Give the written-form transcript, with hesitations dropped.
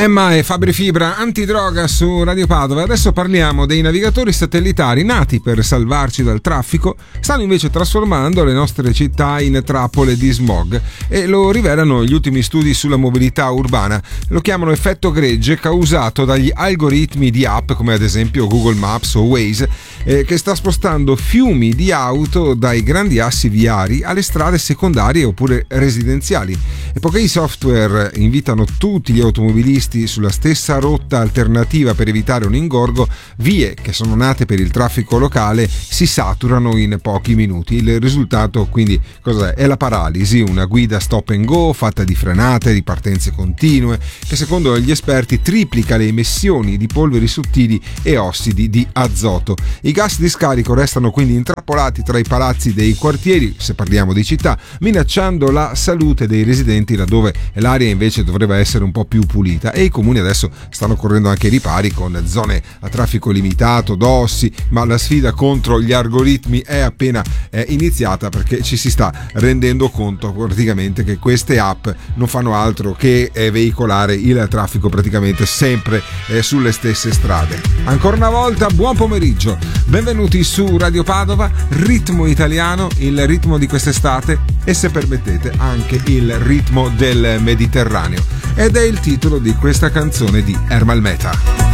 Emma e Fabri Fibra, antidroga su Radio Padova. Adesso parliamo dei navigatori satellitari nati per salvarci dal traffico, stanno invece trasformando le nostre città in trappole di smog, e lo rivelano gli ultimi studi sulla mobilità urbana. Lo chiamano effetto gregge, causato dagli algoritmi di app come ad esempio Google Maps o Waze, che sta spostando fiumi di auto dai grandi assi viari alle strade secondarie oppure residenziali. E poiché i software invitano tutti gli automobilisti sulla stessa rotta alternativa per evitare un ingorgo, vie che sono nate per il traffico locale si saturano in pochi minuti. Il risultato quindi cos'è? È la paralisi, una guida stop and go fatta di frenate, di partenze continue, che secondo gli esperti triplica le emissioni di polveri sottili e ossidi di azoto. I gas di scarico restano quindi intrappolati tra i palazzi dei quartieri, se parliamo di città, minacciando la salute dei residenti laddove l'aria invece dovrebbe essere un po' più pulita. E i comuni adesso stanno correndo anche ai ripari con zone a traffico limitato, dossi, ma la sfida contro gli algoritmi è appena iniziata, perché ci si sta rendendo conto praticamente che queste app non fanno altro che veicolare il traffico praticamente sempre sulle stesse strade. Ancora una volta buon pomeriggio, benvenuti su Radio Padova, ritmo italiano, il ritmo di quest'estate e, se permettete, anche il ritmo del Mediterraneo, ed è il titolo di questa canzone di Ermal Meta.